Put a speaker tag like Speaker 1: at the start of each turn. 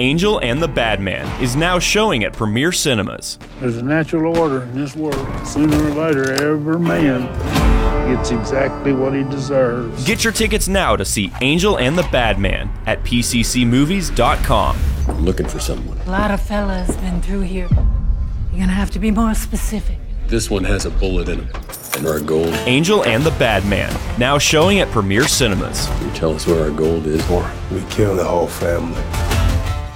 Speaker 1: Angel and the Bad Man is now showing at Premiere Cinemas.
Speaker 2: There's a natural order in this world. Sooner or later, every man gets exactly what he deserves.
Speaker 1: Get your tickets now to see Angel and the Bad Man at pccmovies.com.
Speaker 3: I'm looking for someone.
Speaker 4: A lot of fellas been through here. You're gonna have to be more specific.
Speaker 3: This one has a bullet in him. And our gold.
Speaker 1: Angel and the Bad Man, now showing at Premiere Cinemas.
Speaker 3: Can you tell us where our gold is?
Speaker 5: Or we kill the whole family.